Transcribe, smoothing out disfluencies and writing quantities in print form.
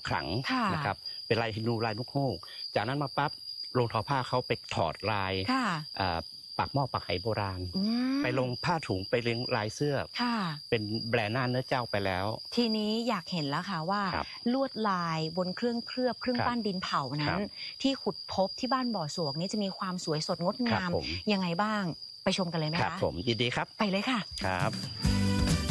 ขลังนะครับเป็นลายฮินดูลายนกฮูกจากนั้นมาปั๊บโรงทอผ้าเขาไปถอดลายปากหม้อปากไหโบราณไปลงผ้าถุงไปเลี้ยงลายเสื้อเป็นแบรนด์หน้าเนื้อเจ้าไปแล้วทีนี้อยากเห็นแล้วค่ะว่าลวดลายบนเครื่องเคลือบเครื่องปั้นดินเผานั้นที่ขุดพบที่บ้านบ่อสวกนี้จะมีความสวยสดงดงามยังไงบ้างไปชมกันเลยไหมคะครับผมยินดีครับไปเลยค่ะครับ